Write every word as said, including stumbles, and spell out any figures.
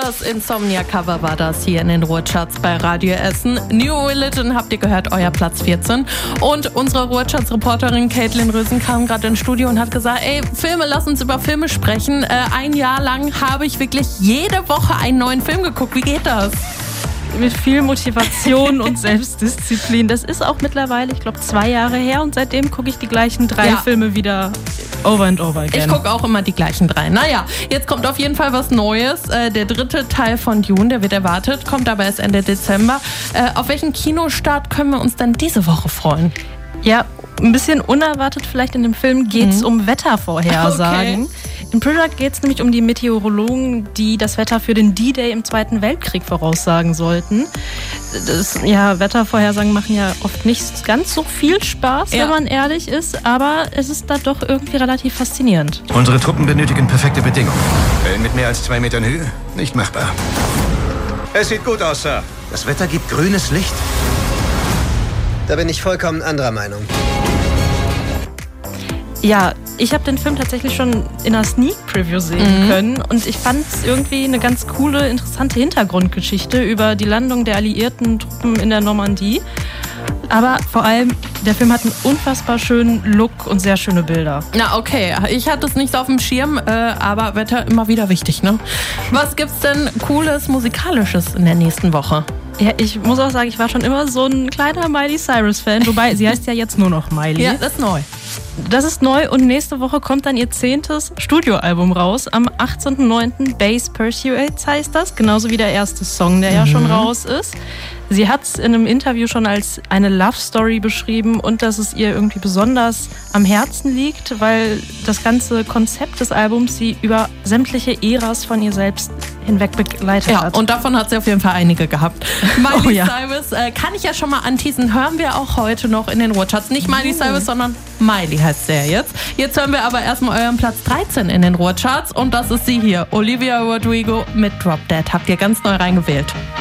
Das Insomnia-Cover war das hier in den Ruhrcharts bei Radio Essen. New Religion habt ihr gehört, euer Platz vierzehn. Und unsere Ruhrcharts-Reporterin Caitlin Rösen kam gerade ins Studio und hat gesagt, ey, Filme, lass uns über Filme sprechen. Äh, ein Jahr lang habe ich wirklich jede Woche einen neuen Film geguckt. Wie geht das? Mit viel Motivation und Selbstdisziplin. Das ist auch mittlerweile, ich glaube, zwei Jahre her und seitdem gucke ich die gleichen drei ja. Filme wieder over and over again. Ich gucke auch immer die gleichen drei. Naja, jetzt kommt auf jeden Fall was Neues. Äh, der dritte Teil von Dune, der wird erwartet, kommt aber erst Ende Dezember. Äh, auf welchen Kinostart können wir uns denn diese Woche freuen? Ja, ein bisschen unerwartet vielleicht in dem Film geht es mhm. um Wettervorhersagen. Okay. Im Project geht es nämlich um die Meteorologen, die das Wetter für den D-Day im Zweiten Weltkrieg voraussagen sollten. Das, ja, Wettervorhersagen machen ja oft nicht ganz so viel Spaß, ja. wenn man ehrlich ist, aber es ist da doch irgendwie relativ faszinierend. Unsere Truppen benötigen perfekte Bedingungen. Wellen mit mehr als zwei Metern Höhe? Nicht machbar. Es sieht gut aus, Sir. Das Wetter gibt grünes Licht. Da bin ich vollkommen anderer Meinung. Ja, ich habe den Film tatsächlich schon in einer Sneak-Preview sehen mhm. können und ich fand es irgendwie eine ganz coole, interessante Hintergrundgeschichte über die Landung der alliierten Truppen in der Normandie. Aber vor allem, der Film hat einen unfassbar schönen Look und sehr schöne Bilder. Na okay, ich hatte es nicht so auf dem Schirm, äh, aber Wetter immer wieder wichtig, ne? Was gibt's denn Cooles, Musikalisches in der nächsten Woche? Ja, ich muss auch sagen, ich war schon immer so ein kleiner Miley Cyrus-Fan, wobei sie heißt ja jetzt nur noch Miley. Ja, das ist neu. Das ist neu und nächste Woche kommt dann ihr zehntes Studioalbum raus. Am achtzehnten neunten Bass Pursuits heißt das, genauso wie der erste Song, der mhm. ja schon raus ist. Sie hat es in einem Interview schon als eine Love Story beschrieben und dass es ihr irgendwie besonders am Herzen liegt, weil das ganze Konzept des Albums sie über sämtliche Äras von ihr selbst hinweg begleitet ja, hat. Und davon hat sie auf jeden Fall einige gehabt. Miley oh, ja. Cyrus äh, kann ich ja schon mal anteasen, hören wir auch heute noch in den Ruhrcharts. Nicht Miley oh. Cyrus, sondern Miley heißt der jetzt. Jetzt hören wir aber erstmal euren Platz dreizehn in den Ruhrcharts und das ist sie hier, Olivia Rodrigo mit Drop Dead. Habt ihr ganz neu reingewählt.